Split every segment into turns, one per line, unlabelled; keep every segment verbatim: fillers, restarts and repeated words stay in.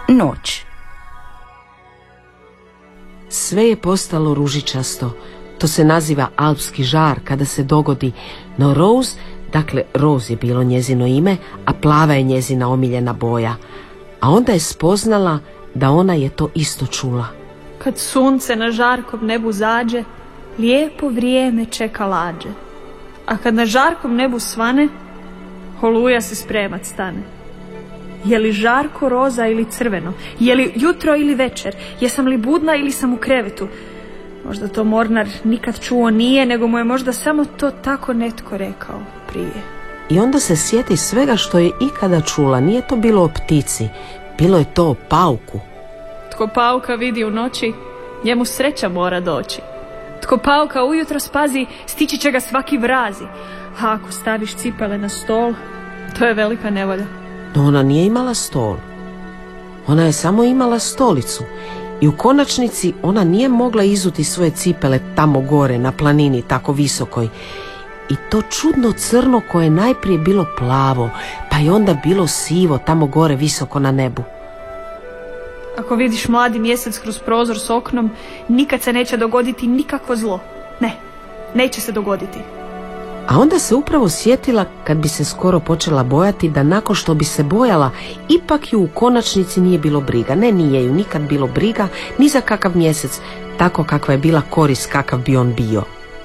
Noć.
Sve je postalo ružičasto. To se naziva alpski žar kada se dogodi. No Rose, dakle Rose je bilo njezino ime, a plava je njezina omiljena boja. A onda je spoznala da ona je to isto čula.
Kad sunce na žarkom nebu zađe, lijepo vrijeme čeka lađe. A kad na žarkom nebu svane, oluja se spremat stane. Je li žarko roza ili crveno? Je li jutro ili večer? Jesam li budna ili sam u krevetu? Možda to Mornar nikad čuo nije, nego mu je možda samo to tako netko rekao prije.
I onda se sjeti svega što je ikada čula. Nije to bilo o ptici, bilo je to o pauku.
Tko pauka vidi u noći, njemu sreća mora doći. Tko pauka ujutro spazi, stići će ga svaki vrazi. A ako staviš cipele na stol, to je velika nevolja.
No ona nije imala stol. Ona je samo imala stolicu. I u konačnici ona nije mogla izuti svoje cipele tamo gore na planini tako visokoj. I to čudno crno koje je najprije bilo plavo, pa je onda bilo sivo tamo gore visoko na nebu.
Ako vidiš mladi mjesec kroz prozor s oknom, nikad se neće dogoditi nikakvo zlo. Ne, neće se dogoditi.
A onda se upravo sjetila, kad bi se skoro počela bojati, da nakon što bi se bojala, ipak ju u konačnici nije bilo briga. Ne, nije ju nikad bilo briga ni za kakav mjesec, tako kakva je bila korist kakav bi on bio.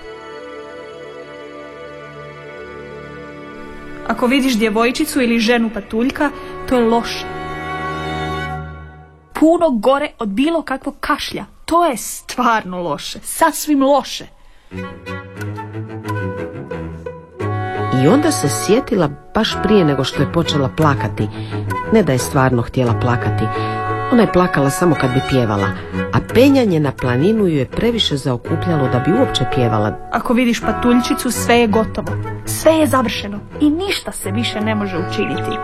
Ako vidiš djevojčicu ili ženu patuljka, to je loše. Puno gore od bilo kakvog kašlja. To je stvarno loše, sasvim loše.
I onda se sjetila baš prije nego što je počela plakati. Ne da je stvarno htjela plakati. Ona je plakala samo kad bi pjevala, a penjanje na planinu ju je previše zaokupljalo da bi uopće pjevala.
Ako vidiš patuljčicu, sve je gotovo. Sve je završeno i ništa se više ne može učiniti.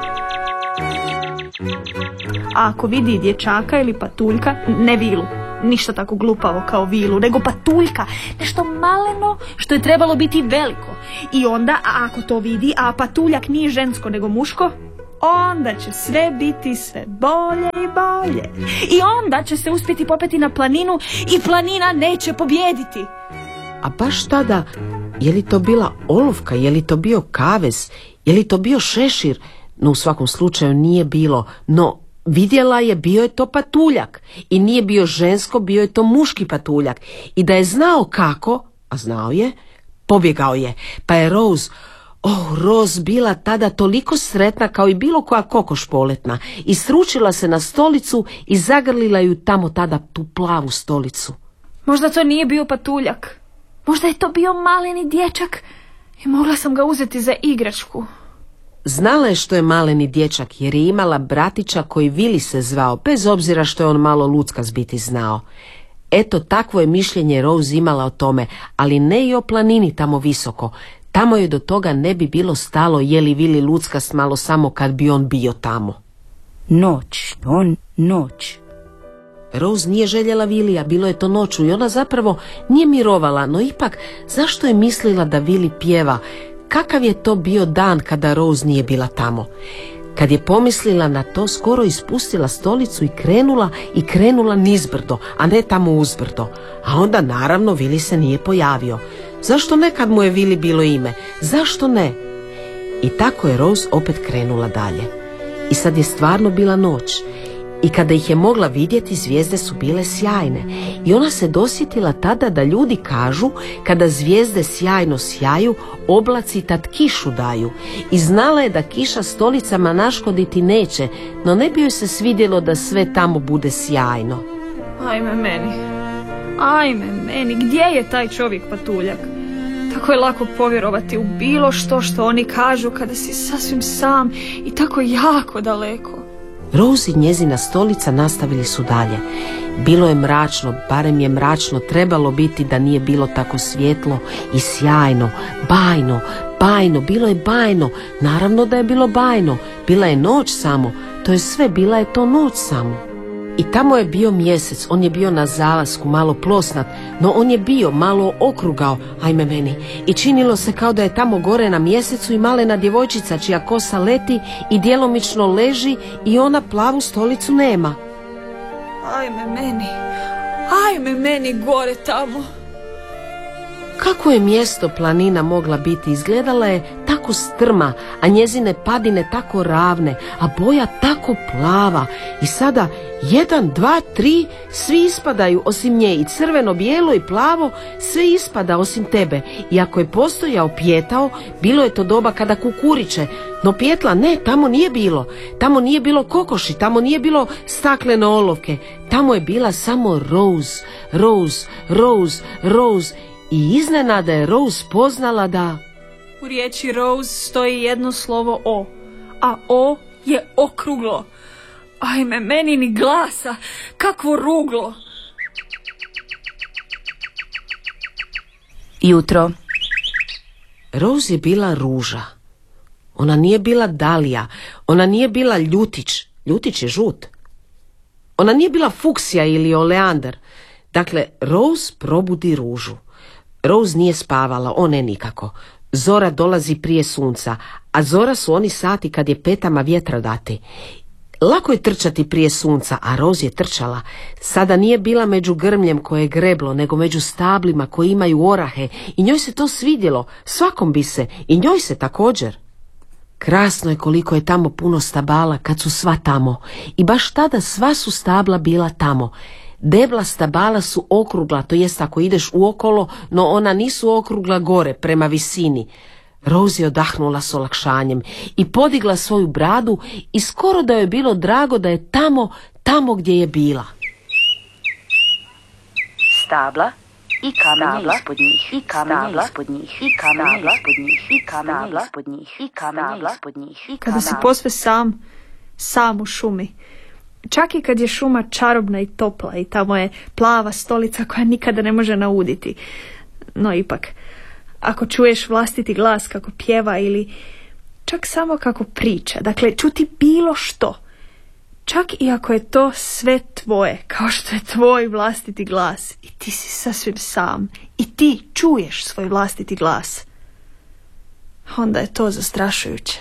A ako vidi dječaka ili patuljka, ne vilu, ništa tako glupavo kao vilu, nego patuljka, nešto maleno što je trebalo biti veliko. I onda, a ako to vidi, a patuljak nije žensko nego muško, onda će sve biti sve bolje i bolje. I onda će se uspjeti popeti na planinu i planina neće pobijediti.
A baš tada, je li to bila olovka, je li to bio kavez, je li to bio šešir? No u svakom slučaju nije bilo, no vidjela je, bio je to patuljak. I nije bio žensko, bio je to muški patuljak. I da je znao kako, a znao je, pobjegao je. Pa je Rose, oh, Rose bila tada toliko sretna kao i bilo koja kokoš poletna. I sručila se na stolicu i zagrlila ju tamo tada tu plavu stolicu.
Možda to nije bio patuljak. Možda je to bio maleni dječak i mogla sam ga uzeti za igračku.
Znala je što je maleni dječak jer je imala bratića koji Vili se zvao, bez obzira što je on malo luckast biti znao. Eto, takvo je mišljenje Rose imala o tome, ali ne i o planini tamo visoko. Tamo je do toga ne bi bilo stalo je li Vili luckast malo samo kad bi on bio tamo.
Noć, on noć.
Rose nije željela Vilija, bilo je to noću i ona zapravo nije mirovala, no ipak zašto je mislila da Vili pjeva? Kakav je to bio dan kada Rose nije bila tamo? Kad je pomislila na to, skoro ispustila stolicu i krenula i krenula nizbrdo, a ne tamo uzbrdo. A onda naravno Vili se nije pojavio. Zašto ne kad mu je Vili bilo ime? Zašto ne? I tako je Rose opet krenula dalje. I sad je stvarno bila noć. I kada ih je mogla vidjeti, zvijezde su bile sjajne. I ona se dosjetila tada da ljudi kažu, kada zvijezde sjajno sjaju, oblaci tad kišu daju. I znala je da kiša stolicama naškoditi neće, no ne bi joj se svidjelo da sve tamo bude sjajno.
Ajme meni, ajme meni, gdje je taj čovjek patuljak? Tako je lako povjerovati u bilo što što oni kažu kada si sasvim sam i tako jako daleko.
Rose i njezina stolica nastavili su dalje. Bilo je mračno, barem je mračno trebalo biti da nije bilo tako svjetlo i sjajno, bajno, bajno, bilo je bajno, naravno da je bilo bajno, bila je noć samo, to je sve, bila je to noć samo. I tamo je bio mjesec, on je bio na zalasku, malo plosnat, no on je bio malo okrugao, ajme meni, i činilo se kao da je tamo gore na mjesecu i malena djevojčica čija kosa leti i djelomično leži i ona plavu stolicu nema.
Ajme meni, ajme meni gore tamo.
Kako je mjesto planina mogla biti? Izgledala je tako strma, a njezine padine tako ravne, a boja tako plava. I sada jedan, dva, tri, svi ispadaju osim nje, i crveno, bijelo i plavo, sve ispada osim tebe. I ako je postojao pijetao, bilo je to doba kada kukuriće, no pijetla ne, tamo nije bilo. Tamo nije bilo kokoši, tamo nije bilo staklene olovke, tamo je bila samo Rose, Rose, Rose, Rose. I iznenada je Rose spoznala da
U riječi Rose stoji jedno slovo O, a O je okruglo. Ajme, meni ni glasa, kakvo ruglo.
Jutro.
Rose je bila ruža. Ona nije bila dalija, ona nije bila ljutić, ljutić je žut. Ona nije bila fuksija ili oleandar. Dakle, Rose probudi ružu. Rose nije spavala, o ne nikako. Zora dolazi prije sunca, a zora su oni sati kad je petama vjetra dati. Lako je trčati prije sunca, a Rose je trčala. Sada nije bila među grmljem koje je greblo, nego među stablima koji imaju orahe, i njoj se to svidjelo, svakom bi se, i njoj se također. Krasno je koliko je tamo puno stabala kad su sva tamo, i baš tada sva su stabla bila tamo. Debla stabala su okrugla, to jest ako ideš uokolo, no ona nisu okrugla gore prema visini. Rose je odahnula s olakšanjem i podigla svoju bradu, i skoro da joj je bilo drago da je tamo, tamo gdje je bila.
Stabla i kamenje ispod njih, i kamenje ispod njih, i kamenje ispod njih, i kamenje ispod njih, i kamenje ispod njih.
Kada si posve sam, sam u šumi. Čak i kad je šuma čarobna i topla i tamo je plava stolica koja nikada ne može nauditi. No ipak, ako čuješ vlastiti glas kako pjeva ili čak samo kako priča, dakle čuti bilo što, čak i ako je to sve tvoje, kao što je tvoj vlastiti glas i ti si sasvim sam i ti čuješ svoj vlastiti glas, onda je to zastrašujuće.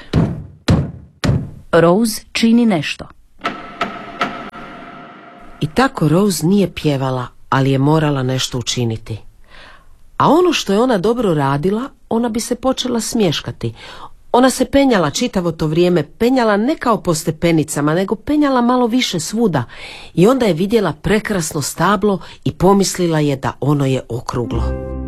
Rose čini nešto.
I tako Rose nije pjevala, ali je morala nešto učiniti. A ono što je ona dobro radila, ona bi se počela smješkati. Ona se penjala čitavo to vrijeme, penjala ne kao po stepenicama, nego penjala malo više svuda. I onda je vidjela prekrasno stablo i pomislila je da ono je okruglo.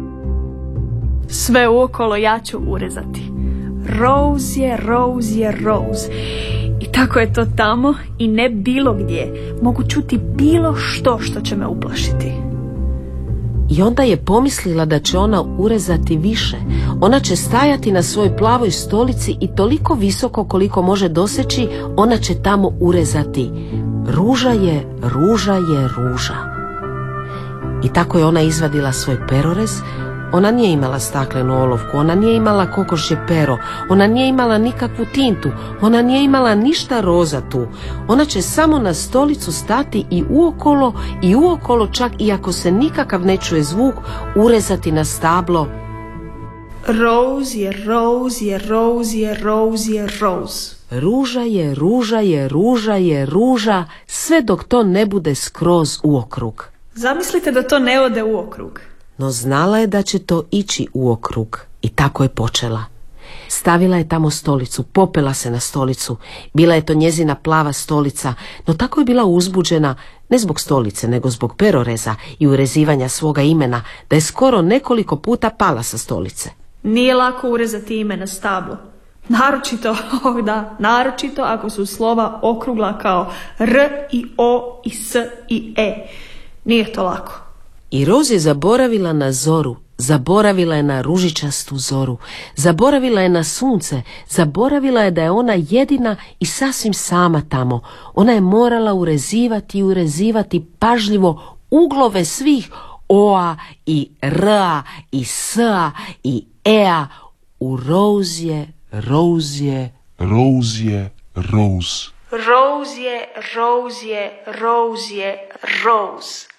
Sve uokolo ja ću urezati. Rose je, Rose je, Rose. I tako je to tamo i ne bilo gdje. Mogu čuti bilo što što će me uplašiti.
I onda je pomislila da će ona urezati više. Ona će stajati na svojoj plavoj stolici i toliko visoko koliko može doseći, ona će tamo urezati. Ruža je, ruža je, ruža. I tako je ona izvadila svoj perorez. Ona nije imala staklenu olovku, ona nije imala kokošje pero, ona nije imala nikakvu tintu, ona nije imala ništa roza tu. Ona će samo na stolicu stati i uokolo, i uokolo čak i ako se nikakav ne čuje zvuk, urezati na stablo.
Rose je, Rose je, Rose je, Rose je, Rose.
Ruža je, ruža je, ruža je, ruža, sve dok to ne bude skroz uokrug.
Zamislite da to ne ode uokrug.
No znala je da će to ići uokrug i tako je počela. Stavila je tamo stolicu, popela se na stolicu. Bila je to njezina plava stolica, no tako je bila uzbuđena, ne zbog stolice, nego zbog peroreza i urezivanja svoga imena, da je skoro nekoliko puta pala sa stolice.
Nije lako urezati ime na stablo. Naročito, oh da, naročito ako su slova okrugla kao R i O i S i E. Nije to lako.
I Rose je zaboravila na zoru, zaboravila je na ružičastu zoru, zaboravila je na sunce, zaboravila je da je ona jedina i sasvim sama tamo. Ona je morala urezivati i urezivati pažljivo uglove svih O-a i R-a i S-a i E-a u Rose je, Rose je,
Rose je, Rose.
Rose je, Rose je, Rose je, Rose.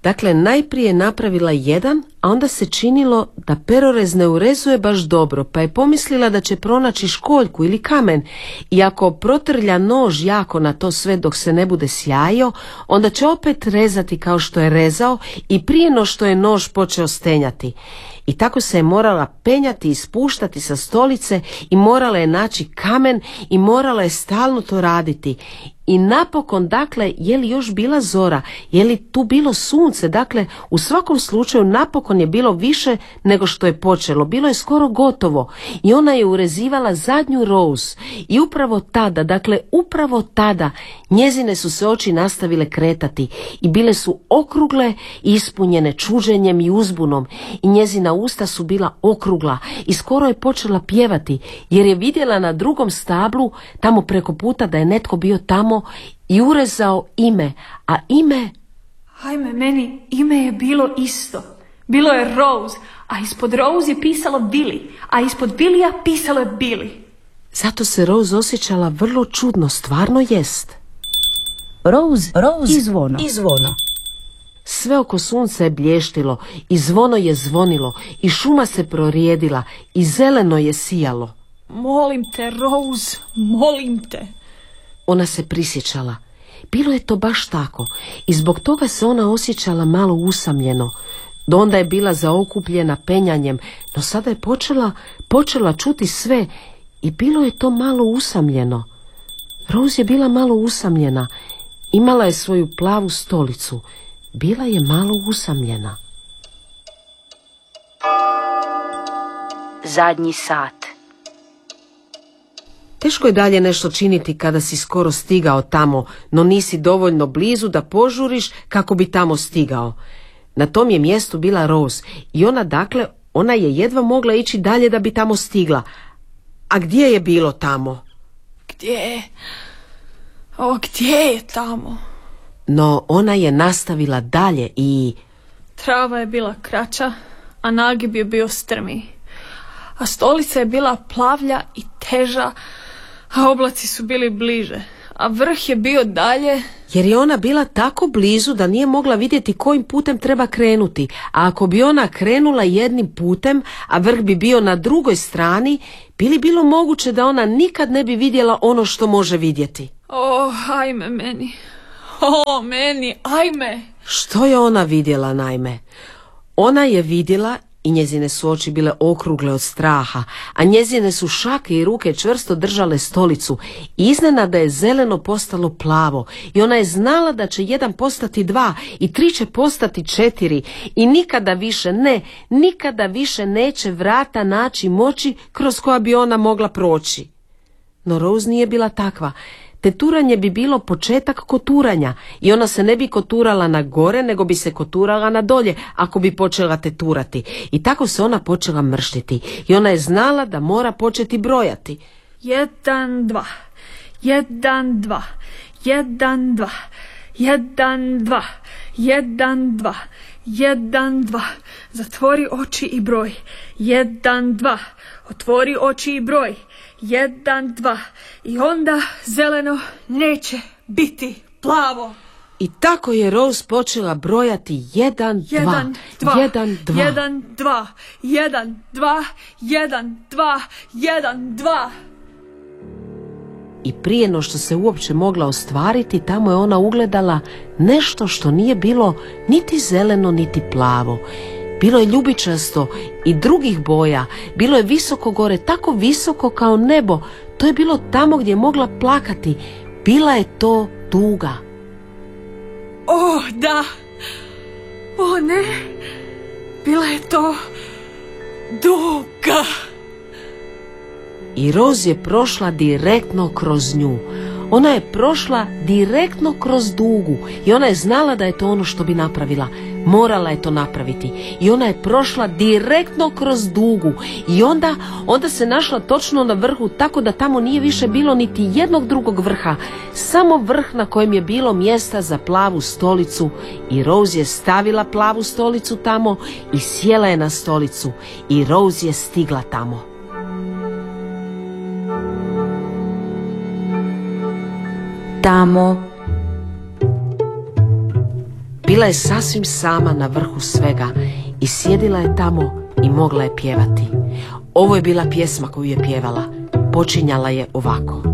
Dakle, najprije je napravila jedan, a onda se činilo da perorez ne urezuje baš dobro, pa je pomislila da će pronaći školjku ili kamen i ako protrlja nož jako na to sve dok se ne bude sjajio, onda će opet rezati kao što je rezao i prije no što je nož počeo stenjati. I tako se je morala penjati i spuštati sa stolice i morala je naći kamen i morala je stalno to raditi. I napokon, dakle, je li još bila zora, je li tu bilo sunce, dakle, u svakom slučaju napokon je bilo više nego što je počelo, bilo je skoro gotovo i ona je urezivala zadnju Rose i upravo tada, dakle, upravo tada njezine su se oči nastavile kretati i bile su okrugle i ispunjene čuđenjem i uzbunom i njezina usta su bila okrugla i skoro je počela pjevati jer je vidjela na drugom stablu, tamo preko puta, da je netko bio tamo i urezao ime, a ime...
Ajme, meni ime je bilo isto. Bilo je Rose, a ispod Rose je pisalo Billy, a ispod Billya pisalo je Billy.
Zato se Rose osjećala vrlo čudno, stvarno jest.
Rose, Rose i zvono. I zvono.
Sve oko sunca je blještilo i zvono je zvonilo i šuma se prorijedila i zeleno je sijalo.
Molim te, Rose, molim te.
Ona se prisjećala. Bilo je to baš tako i zbog toga se ona osjećala malo usamljeno. Do onda je bila zaokupljena penjanjem, no sada je počela, počela čuti sve i bilo je to malo usamljeno. Rose je bila malo usamljena. Imala je svoju plavu stolicu. Bila je malo usamljena.
Zadnji sat.
Teško je dalje nešto činiti kada si skoro stigao tamo, no nisi dovoljno blizu da požuriš kako bi tamo stigao. Na tom je mjestu bila Rose i ona, dakle, ona je jedva mogla ići dalje da bi tamo stigla. A gdje je bilo tamo?
Gdje? O, gdje je tamo?
No ona je nastavila dalje i...
Trava je bila kraća, a nagib je bio strmiji. A stolica je bila plavlja i teža, a oblaci su bili bliže, a vrh je bio dalje.
Jer je ona bila tako blizu da nije mogla vidjeti kojim putem treba krenuti, a ako bi ona krenula jednim putem, a vrh bi bio na drugoj strani, bi li bilo moguće da ona nikad ne bi vidjela ono što može vidjeti?
O, ajme meni, o, meni, ajme.
Što je ona vidjela, naime? Ona je vidjela, i njezine su oči bile okrugle od straha, a njezine su šake i ruke čvrsto držale stolicu. Iznenada je zeleno postalo plavo i ona je znala da će jedan postati dva i tri će postati četiri i nikada više, ne, nikada više neće vrata naći moći kroz koja bi ona mogla proći. No Rose nije bila takva. Teturanje bi bilo početak koturanja i ona se ne bi koturala na gore, nego bi se koturala na dolje ako bi počela teturati. I tako se ona počela mrštiti i ona je znala da mora početi brojati.
Jedan, dva, jedan, dva, jedan, dva, jedan, dva, jedan, dva, jedan, dva. Zatvori oči i broj. Jedan, dva. Otvori oči i broj. Jedan, dva. I onda zeleno neće biti plavo.
I tako je Rose počela brojati jedan,
jedan,
dva,
dva,
jedan, dva,
jedan, dva, jedan, dva, jedan, dva, jedan, dva.
I prije no što se uopće mogla ostvariti, tamo je ona ugledala nešto što nije bilo niti zeleno, niti plavo. Bilo je ljubičasto i drugih boja, bilo je visoko gore, tako visoko kao nebo. To je bilo tamo gdje je mogla plakati. Bila je to duga.
O, da! O, ne! Bila je to duga!
I Rose je prošla direktno kroz nju. Ona je prošla direktno kroz dugu i ona je znala da je to ono što bi napravila. Morala je to napraviti i ona je prošla direktno kroz dugu i onda, onda se našla točno na vrhu, tako da tamo nije više bilo niti jednog drugog vrha, samo vrh na kojem je bilo mjesta za plavu stolicu i Rose je stavila plavu stolicu tamo i sjela je na stolicu i Rose je stigla tamo.
Tamo.
Bila je sasvim sama na vrhu svega i sjedila je tamo i mogla je pjevati. Ovo je bila pjesma koju je pjevala. Počinjala je ovako.